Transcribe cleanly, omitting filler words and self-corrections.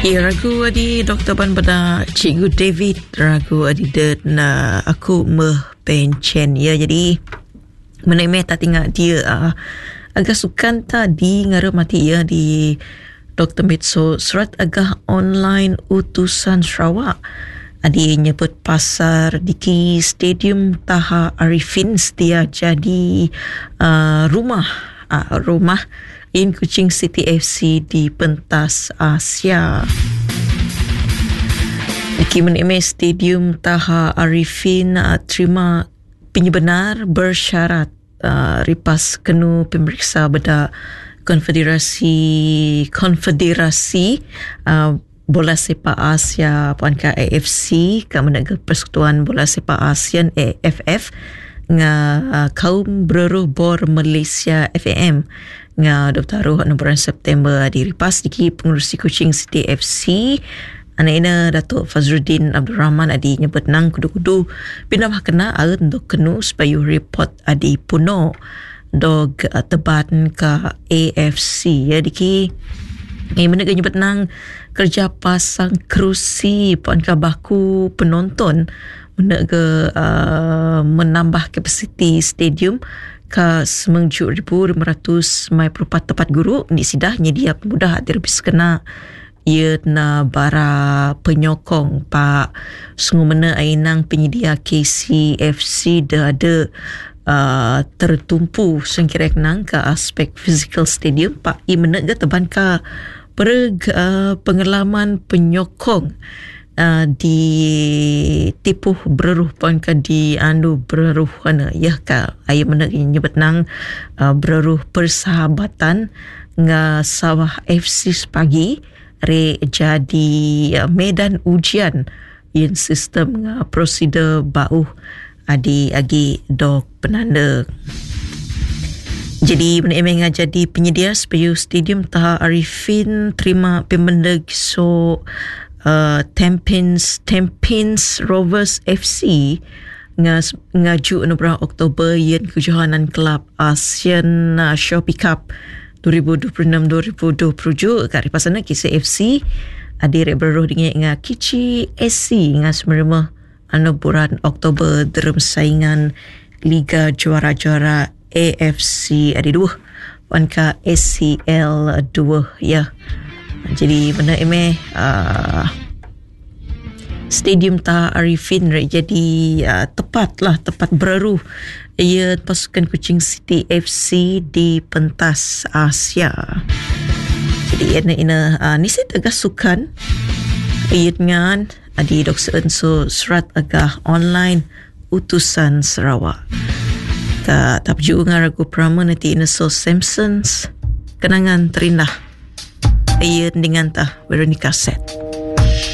Ya, ragu adi Dr. Ban pada Cikgu David ragu adi na aku pencen ya. Jadi menemeh tak tinggal dia agak sukan tadi ngara mati ya di Dr. Mitso surat agak online utusan Sarawak adi nyebut pasar di Stadium Taha Arifin setia jadi rumah in Kuching City FC di pentas Asia. Kimen MS Stadium Taha Arifin terima penyebenar bersyarat ripas kenu pemeriksa beda konfederasi bola sepak Asia puan ka AFC ka menaga Persekutuan Bola Sepak ASEAN AFF nga kaum beruruh bor Malaysia FAM nga 20 September diripas di pengurusi Kuching City FC Anaina Datuk Fazruddin Abdul Rahman adi nyebut nang kudu-kudu pindah kena untuk kenu supaya report adi puno dog teban ke AFC ya diki mana nyebut nang kerja pasang kerusi puan ka baku penonton menambah kapasiti stadium ke 9,500 mai perupat tepat guru ni sidah nyedia pemudah terlebih kena ia na bara penyokong pak sungumena ainang penyedia KCFC ada tertumpu sengkirek nang ke aspek physical stadium pak i menega teban ka pengalaman penyokong di tipuh beruruh pun ka di andu beruruh kana ya ka ayo menyebut nang beruruh persahabatan nga Sawah FC pagi re jadi medan ujian in sistem nga prosedur bau adi agi dok penanda. Jadi menemang jadi penyedia supaya Stadium Taha Arifin terima pemendeg so Tampines Rovers FC ngaju bulan Oktober yen kejohanan kelab ASEAN Shopee Cup 2026-2027 kat ripasana KCFC adir beruruh dengan Kichi SC dengan semerima bulan Oktober dalam saingan Liga Juara-Juara AFC ada dua wanka SCL 2 ya. Jadi benda ini Stadium Taha Arifin jadi tepat beruruh ia pasukan Kuching City FC di pentas Asia. Jadi ini nisit agak sukan ia dengan adi Dr. Enso surat agak online utusan Sarawak. Tak juga ngaragu prama nanti Ineso Simpsons kenangan terindah ia dengan Veronica Set.